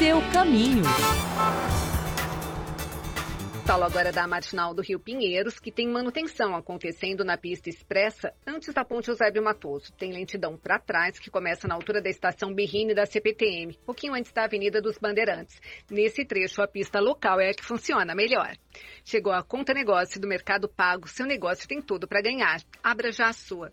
Seu caminho. Falo agora da Marginal do Rio Pinheiros, que tem manutenção acontecendo na pista expressa antes da Ponte Eusébio Matoso. Tem lentidão para trás, que começa na altura da estação Berrini da CPTM, pouquinho antes da Avenida dos Bandeirantes. Nesse trecho, a pista local é a que funciona melhor. Chegou a Conta Negócio do Mercado Pago. Seu negócio tem tudo para ganhar. Abra já a sua.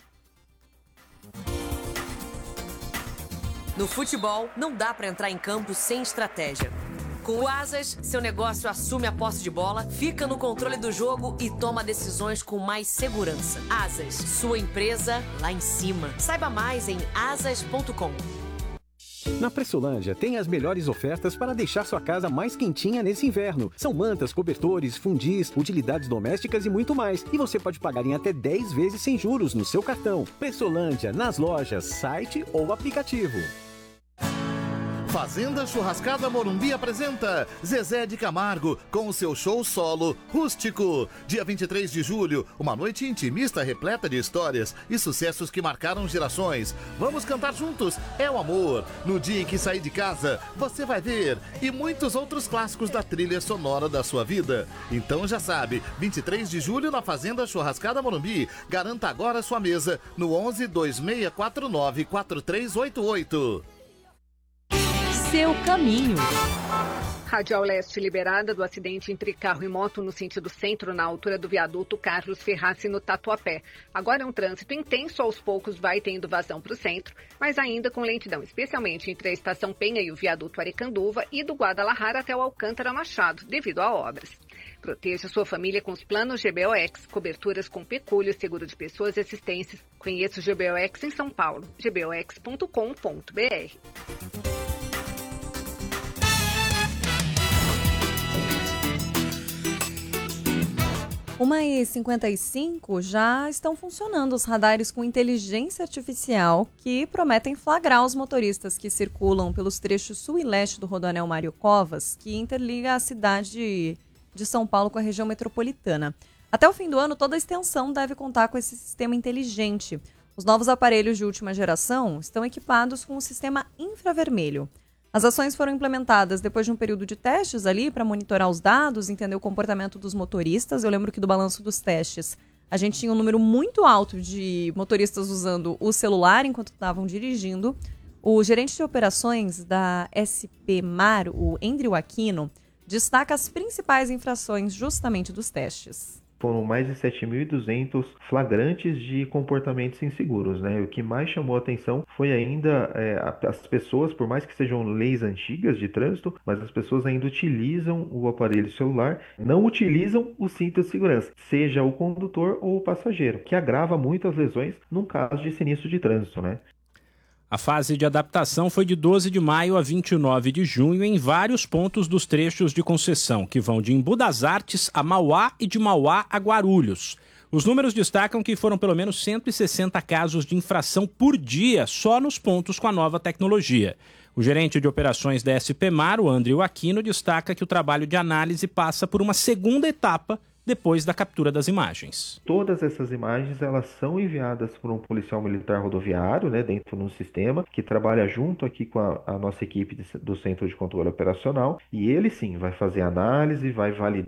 No futebol, não dá para entrar em campo sem estratégia. Com o Asas, seu negócio assume a posse de bola, fica no controle do jogo e toma decisões com mais segurança. Asas, sua empresa lá em cima. Saiba mais em asas.com. Na Pressolândia tem as melhores ofertas para deixar sua casa mais quentinha nesse inverno. São mantas, cobertores, fundis, utilidades domésticas e muito mais. E você pode pagar em até 10 vezes sem juros no seu cartão. Pressolândia, nas lojas, site ou aplicativo. Fazenda Churrascada Morumbi apresenta Zezé de Camargo com o seu show solo Rústico. Dia 23 de julho, uma noite intimista repleta de histórias e sucessos que marcaram gerações. Vamos cantar juntos, é o amor. No dia em que sair de casa, você vai ver. E muitos outros clássicos da trilha sonora da sua vida. Então já sabe, 23 de julho na Fazenda Churrascada Morumbi. Garanta agora sua mesa no 11 2649 4388. Seu caminho. Radial Leste liberada do acidente entre carro e moto no sentido centro, na altura do viaduto Carlos Ferraci, no Tatuapé. Agora é um trânsito intenso, aos poucos vai tendo vazão para o centro, mas ainda com lentidão, especialmente entre a Estação Penha e o viaduto Arecanduva e do Guadalajara até o Alcântara Machado, devido a obras. Proteja sua família com os planos GBOX, coberturas com pecúlio, seguro de pessoas e assistências. Conheça o GBOX em São Paulo, gbox.com.br. 1h55 já estão funcionando os radares com inteligência artificial que prometem flagrar os motoristas que circulam pelos trechos sul e leste do Rodoanel Mário Covas, que interliga a cidade de São Paulo com a região metropolitana. Até o fim do ano, toda a extensão deve contar com esse sistema inteligente. Os novos aparelhos de última geração estão equipados com o sistema infravermelho. As ações foram implementadas depois de um período de testes ali para monitorar os dados, entender o comportamento dos motoristas. Eu lembro que do balanço dos testes, a gente tinha um número muito alto de motoristas usando o celular enquanto estavam dirigindo. O gerente de operações da SP Mar, o Andrew Aquino, destaca as principais infrações justamente dos testes. Foram mais de 7.200 flagrantes de comportamentos inseguros, né? O que mais chamou a atenção foi ainda as pessoas, por mais que sejam leis antigas de trânsito, mas as pessoas ainda utilizam o aparelho celular, não utilizam o cinto de segurança, seja o condutor ou o passageiro, que agrava muito as lesões num caso de sinistro de trânsito, né? A fase de adaptação foi de 12 de maio a 29 de junho em vários pontos dos trechos de concessão, que vão de Embu das Artes a Mauá e de Mauá a Guarulhos. Os números destacam que foram pelo menos 160 casos de infração por dia só nos pontos com a nova tecnologia. O gerente de operações da SPMar, o Andrew Aquino, destaca que o trabalho de análise passa por uma segunda etapa depois da captura das imagens. Todas essas imagens elas são enviadas por um policial militar rodoviário, né, dentro de um sistema que trabalha junto aqui com a nossa equipe do Centro de Controle Operacional, e ele sim vai fazer análise, vai validar